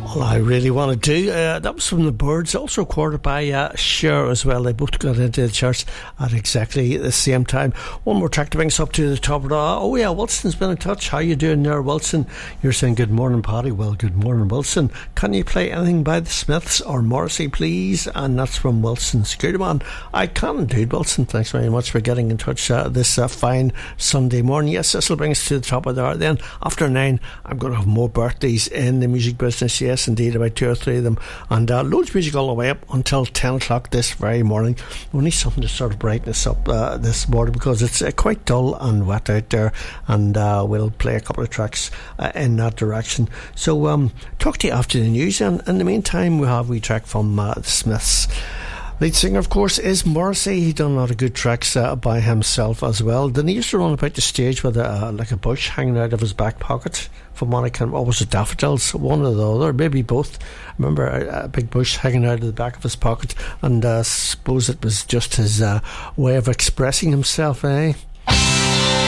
All I really want to do, that was from the Birds, also recorded by Cher as well. They both got into the charts at exactly the same time. One more track to bring us up to the top of the... Oh yeah, Wilson's been in touch. How you doing there, Wilson? You're saying good morning, Paddy. Well, good morning, Wilson. Can you play anything by the Smiths or Morrissey, please? And that's from Wilson. Security man. I can indeed, Wilson. Thanks very much for getting in touch this fine Sunday morning. Yes, this will bring us to the top of the hour. Then after 9, I'm going to have more birthdays in the music business. Yes, indeed, about 2 or 3 of them, and loads of music all the way up until 10 o'clock this very morning. We need something to sort of brighten us up this morning, because it's quite dull and wet out there, and we'll play a couple of tracks in that direction. So talk to you after the news, and in the meantime we have a wee track from the Smiths. Lead singer, of course, is Morrissey. He done a lot of good tracks by himself as well. Then he used to run about the stage with like a bush hanging out of his back pocket. From what I can, or was it daffodils? One or the other, maybe both. I remember a big bush hanging out of the back of his pocket, and I suppose it was just his way of expressing himself, eh?